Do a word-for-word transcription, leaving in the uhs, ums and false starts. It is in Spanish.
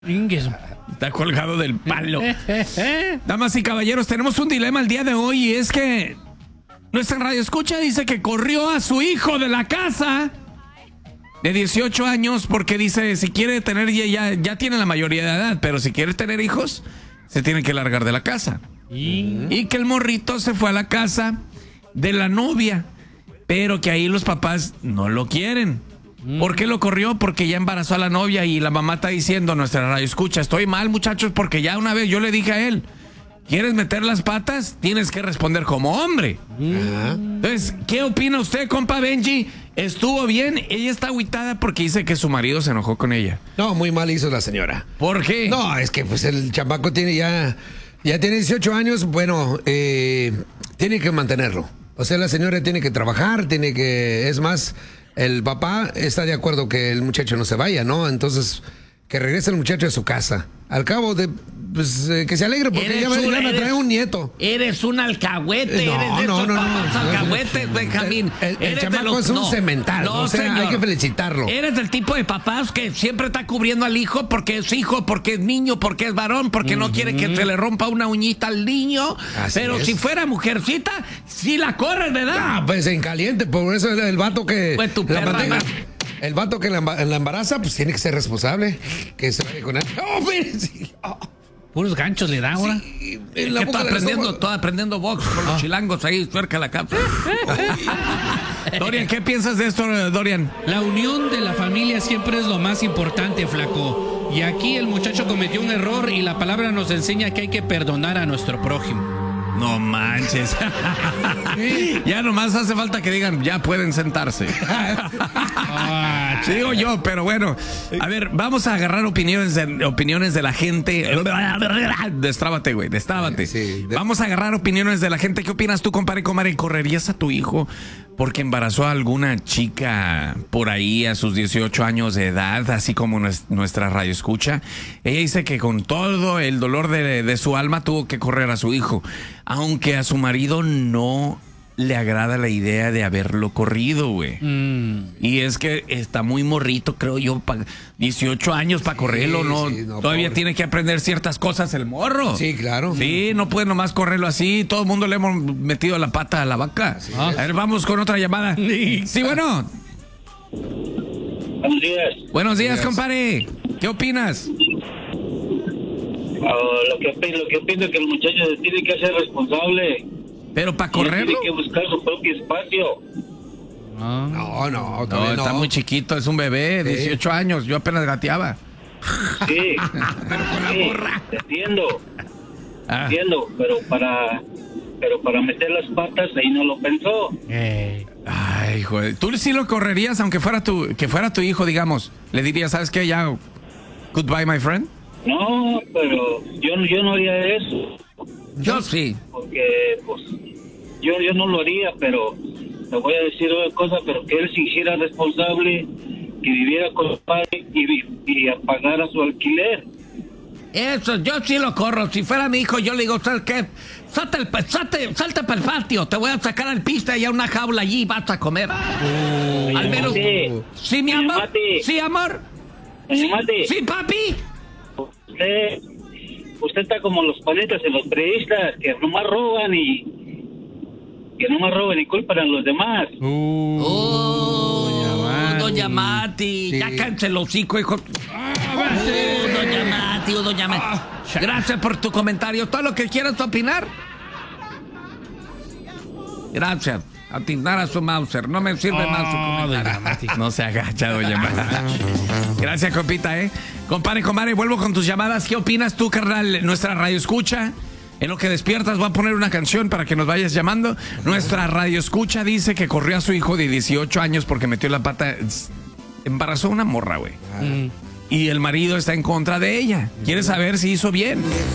Está colgado del palo. Damas y caballeros, tenemos un dilema el día de hoy y es que nuestra radio escucha dice que corrió a su hijo de la casa de dieciocho años porque dice si quiere tener, ya, ya, ya tiene la mayoría de edad, pero si quiere tener hijos, se tiene que largar de la casa. ¿Y? y que el morrito se fue a la casa de la novia, pero que ahí los papás no lo quieren. ¿Por qué lo corrió? Porque ya embarazó a la novia y la mamá está diciendo, nuestra radio escucha, estoy mal, muchachos, porque ya una vez yo le dije a él, ¿quieres meter las patas? Tienes que responder como hombre. Uh-huh. Entonces, ¿qué opina usted, compa Benji? ¿Estuvo bien? Ella está agüitada porque dice que su marido se enojó con ella. No, muy mal hizo la señora. ¿Por qué? No, es que pues el chamaco tiene ya, ya tiene dieciocho años, bueno, eh, tiene que mantenerlo. O sea, la señora tiene que trabajar, tiene que, es más... El papá está de acuerdo que el muchacho no se vaya, ¿no? Entonces, que regrese el muchacho a su casa. Al cabo de, pues, eh, que se alegre porque ya va a traer un nieto. Eres un alcahuete, no, eres de no, esos no, papás no, alcahuetes, Benjamín. El, el, el chamaco los, es un no, cemental, no, o sea, señor, hay que felicitarlo. Eres del tipo de papás que siempre está cubriendo al hijo porque es hijo, porque es niño, porque es varón, porque mm-hmm. no quiere que se le rompa una uñita al niño. Así pero es. Si fuera mujercita, sí la corres, ¿verdad? Ah, pues en caliente, por eso el, el vato que pues tu la perra, mantenga. El vato que la, la embaraza, pues tiene que ser responsable. Que se vaya con él. ¡Oh, sí. oh. Puros ganchos le da ahora. Sí, es que está aprendiendo, está aprendiendo box con los oh. chilangos ahí, cerca de la capa. Dorian, ¿qué piensas de esto, Dorian? La unión de la familia siempre es lo más importante, flaco. Y aquí el muchacho cometió un error y la palabra nos enseña que hay que perdonar a nuestro prójimo. No manches. Ya nomás hace falta que digan, ya pueden sentarse. Digo yo, pero bueno. A ver, vamos a agarrar opiniones de, opiniones de la gente. Destrábate, güey, destrábate. Sí, de... Vamos a agarrar opiniones de la gente. ¿Qué opinas tú, compadre Comare? ¿Correrías a tu hijo porque embarazó a alguna chica por ahí a sus dieciocho años de edad, así como nuestra radio escucha? Ella dice que con todo el dolor de, de su alma tuvo que correr a su hijo, aunque a su marido no le agrada la idea de haberlo corrido, güey. Mm. Y es que está muy morrito, creo yo, pa dieciocho años para sí, correrlo, ¿no? Sí, no Todavía pobre. Tiene que aprender ciertas cosas el morro. Sí, claro. Sí, no puede nomás correrlo así. Todo el mundo le hemos metido la pata a la vaca. Sí. A ver, vamos con otra llamada. Sí, sí bueno. Buenos días. Buenos días, días. compadre. ¿Qué opinas? Uh, lo que lo que opino es que el muchacho se tiene que hacer responsable. Pero para correrlo tiene que buscar su propio espacio. No, no, no, no está no. muy chiquito, es un bebé, sí. dieciocho años, yo apenas gateaba. Sí, pero con la sí, borra. Entiendo, ah. entiendo, pero para, pero para meter las patas ahí no lo pensó. Eh. Ay, joder, tú sí lo correrías aunque fuera tu, que fuera tu hijo, digamos, le dirías, ¿sabes qué? Ya, goodbye, my friend. No, pero yo, yo no haría eso. Yo sí. Porque, pues, yo, yo no lo haría, pero te voy a decir una cosa, pero que él se hiciera responsable, que viviera con su padre y, y pagara su alquiler. Eso, yo sí lo corro. Si fuera mi hijo, yo le digo, ¿sabes qué? Salte, el, salte, salta para el patio, te voy a sacar al pista y a una jaula allí y vas a comer. Uh, al menos. Sí, sí mi amor. Mate. Sí, amor. Sí, mate. Sí, papi. Usted... Usted está como los paletas en los periodistas que nomás roban y que nomás roban y culpan a los demás. Uh, oh, doña Mati, sí. Ya cánse el hocico, hijo. Ah, oh, doña Mati, oh, doña Mati. Ah, gracias por tu comentario. ¿Todo lo que quieras opinar? Gracias. Atinar a su Mauser. No me sirve oh, más su comentario. No se agacha, doña Mati. Gracias, compita, ¿eh? Compare, compadre, vuelvo con tus llamadas. ¿Qué opinas tú, carnal? Nuestra radio escucha. En lo que despiertas voy a poner una canción para que nos vayas llamando. Nuestra radio escucha dice que corrió a su hijo de dieciocho años porque metió la pata. Embarazó a una morra, güey. Mm. Y el marido está en contra de ella. Quiere saber si hizo bien.